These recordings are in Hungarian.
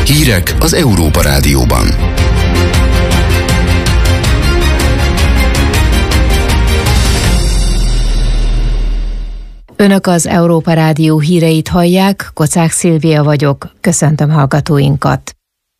Hírek az Európa Rádióban. Önök az Európa Rádió híreit hallják, Kocák Szilvia vagyok, köszöntöm hallgatóinkat.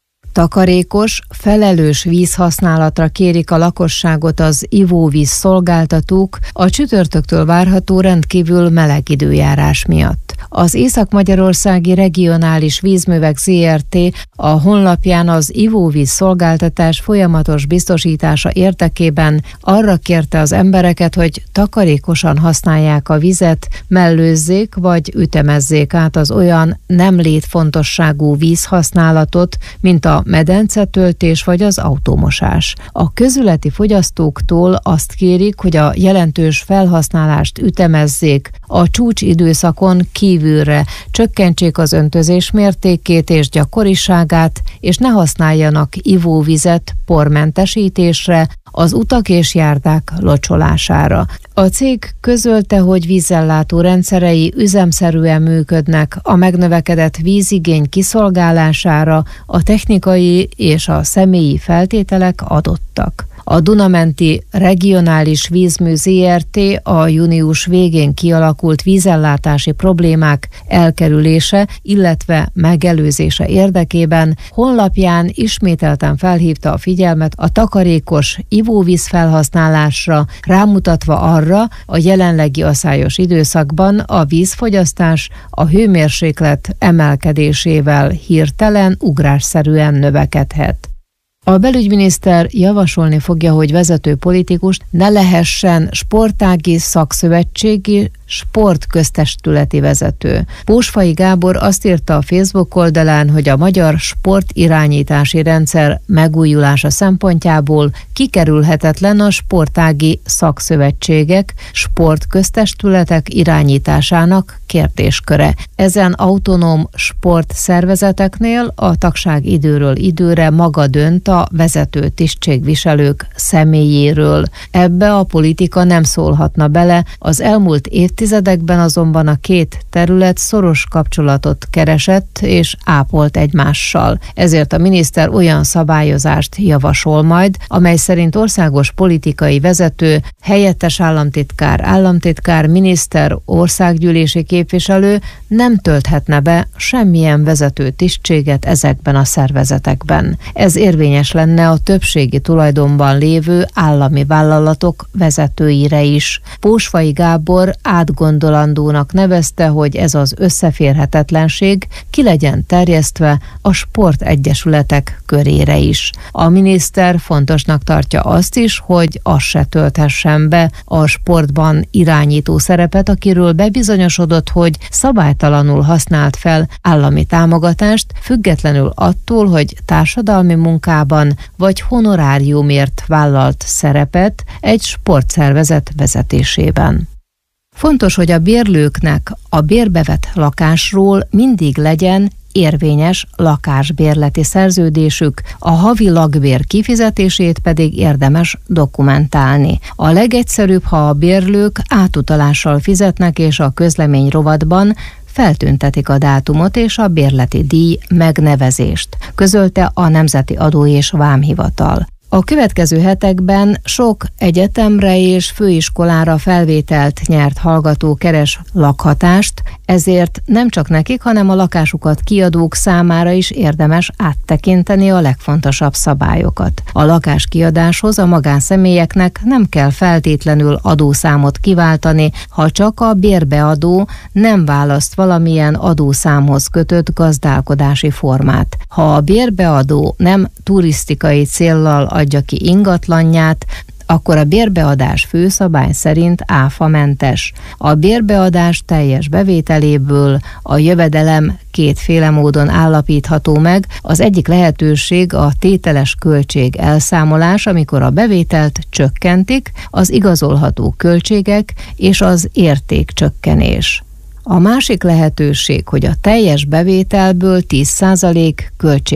Takarékos, felelős vízhasználatra kérik a lakosságot az ivóvíz szolgáltatók a csütörtöktől várható rendkívül meleg időjárás miatt. Az Észak-Magyarországi Regionális Vízművek Zrt. A honlapján az ivóvíz szolgáltatás folyamatos biztosítása érdekében arra kérte az embereket, hogy takarékosan használják a vizet, mellőzzék vagy ütemezzék át az olyan nem létfontosságú vízhasználatot, mint a medencetöltés vagy az autómosás. A közületi fogyasztóktól azt kérik, hogy a jelentős felhasználást ütemezzék, a csúcsidőszakon kívülre csökkentsék az öntözés mértékét és gyakoriságát, és ne használjanak ivóvizet pormentesítésre, az utak és járdák locsolására. A cég közölte, hogy vízellátó rendszerei üzemszerűen működnek a megnövekedett vízigény kiszolgálására, a technikai és a személyi feltételek adottak. A Duna-menti Regionális Vízmű Zrt. A június végén kialakult vízellátási problémák elkerülése, illetve megelőzése érdekében honlapján ismételten felhívta a figyelmet a takarékos ivóvíz felhasználásra, rámutatva arra, a jelenlegi aszályos időszakban a vízfogyasztás a hőmérséklet emelkedésével hirtelen, ugrásszerűen növekedhet. A belügyminiszter javasolni fogja, hogy vezető politikust ne lehessen sportági szakszövetségi sportköztestületi vezető. Pósfai Gábor azt írta a Facebook oldalán, hogy a magyar sportirányítási rendszer megújulása szempontjából kikerülhetetlen a sportági szakszövetségek, sportköztestületek irányításának kérdésköre. Ezen autonóm sportszervezeteknél a tagság időről időre maga dönt a vezető tisztségviselők személyéről. Ebbe a politika nem szólhatna bele, az elmúlt évtizedekben azonban a két terület szoros kapcsolatot keresett és ápolt egymással. Ezért a miniszter olyan szabályozást javasol majd, amely szerint országos politikai vezető, helyettes államtitkár, miniszter, országgyűlési képviselő nem tölthetne be semmilyen vezető tisztséget ezekben a szervezetekben. Ez érvényes lenne a többségi tulajdonban lévő állami vállalatok vezetőire is. Pósfai Gábor átgondolandónak nevezte, hogy ez az összeférhetetlenség ki legyen terjesztve a sportegyesületek körére is. A miniszter fontosnak tartja azt is, hogy az se tölthessen be a sportban irányító szerepet, akiről bebizonyosodott, hogy szabálytalanul használt fel állami támogatást, függetlenül attól, hogy társadalmi munkában vagy honoráriumért vállalt szerepet egy sportszervezet vezetésében. Fontos, hogy a bérlőknek a bérbevett lakásról mindig legyen érvényes lakásbérleti szerződésük, a havi lakbér kifizetését pedig érdemes dokumentálni. A legegyszerűbb, ha a bérlők átutalással fizetnek, és a közlemény rovatban feltüntetik a dátumot és a bérleti díj megnevezést, közölte a Nemzeti Adó és Vámhivatal. A következő hetekben sok egyetemre és főiskolára felvételt nyert hallgató keres lakhatást, ezért nem csak nekik, hanem a lakásukat kiadók számára is érdemes áttekinteni a legfontosabb szabályokat. A lakáskiadáshoz a magánszemélyeknek nem kell feltétlenül adószámot kiváltani, ha csak a bérbeadó nem választ valamilyen adószámhoz kötött gazdálkodási formát. Ha a bérbeadó nem turisztikai céllal adja ki ingatlanját, akkor a bérbeadás főszabály szerint áfamentes. A bérbeadás teljes bevételéből a jövedelem kétféle módon állapítható meg. Az egyik lehetőség a tételes költség elszámolás, amikor a bevételt csökkentik, az igazolható költségek és az értékcsökkenés. A másik lehetőség, hogy a teljes bevételből 10%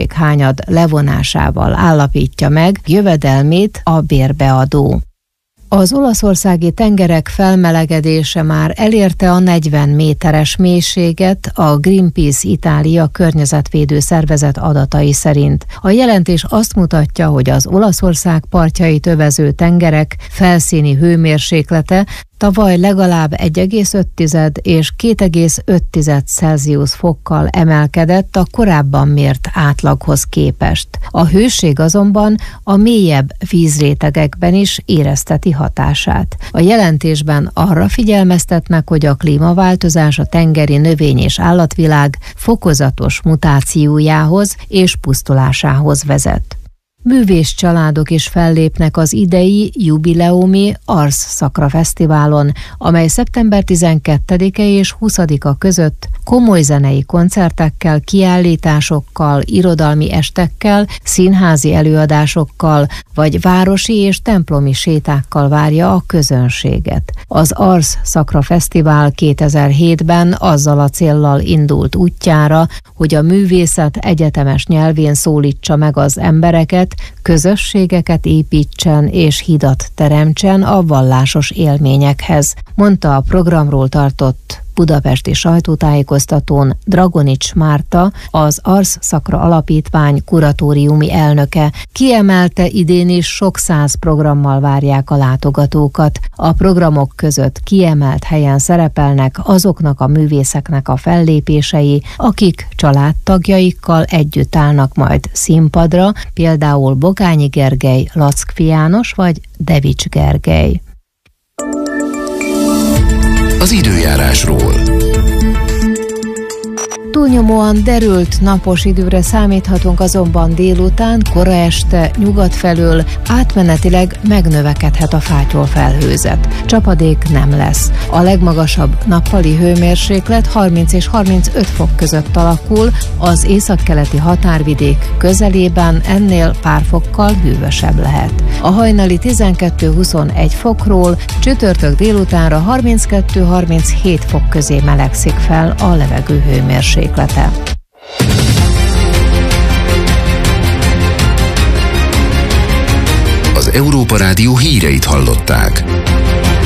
költséghányad levonásával állapítja meg jövedelmét a bérbeadó. Az olaszországi tengerek felmelegedése már elérte a 40 méteres mélységet a Greenpeace Itália környezetvédő szervezet adatai szerint. A jelentés azt mutatja, hogy az Olaszország partjait övező tengerek felszíni hőmérséklete tavaly legalább 1,5 és 2,5 Celsius fokkal emelkedett a korábban mért átlaghoz képest. A hőség azonban a mélyebb vízrétegekben is érezteti hatását. A jelentésben arra figyelmeztetnek, hogy a klímaváltozás a tengeri növény- és állatvilág fokozatos mutációjához és pusztulásához vezet. Művész családok is fellépnek az idei jubileumi Ars Sacra Fesztiválon, amely szeptember 12-e és 20-a között komoly zenei koncertekkel, kiállításokkal, irodalmi estekkel, színházi előadásokkal vagy városi és templomi sétákkal várja a közönséget. Az Ars Sacra Fesztivál 2007-ben azzal a céllal indult útjára, hogy a művészet egyetemes nyelvén szólítsa meg az embereket, közösségeket építsen és hidat teremtsen a vallásos élményekhez, mondta a programról tartott budapesti sajtótájékoztatón Dragonics Márta, az Ars Sacra Alapítvány kuratóriumi elnöke. Kiemelte, idén is sok száz programmal várják a látogatókat. A programok között kiemelt helyen szerepelnek azoknak a művészeknek a fellépései, akik családtagjaikkal együtt állnak majd színpadra, például Bogányi Gergely, Lackfi János vagy Devics Gergely. Az időjárásról. Túlnyomóan derült napos időre számíthatunk, azonban délután, kora este nyugat felől átmenetileg megnövekedhet a fátyol felhőzet. Csapadék nem lesz. A legmagasabb nappali hőmérséklet 30 és 35 fok között alakul, az északkeleti határvidék közelében ennél pár fokkal hűvösebb lehet. A hajnali 12-21 fokról csütörtök délutánra 32-37 fok közé melegszik fel a levegő hőmérséklete. Az Európa Rádió híreit hallották.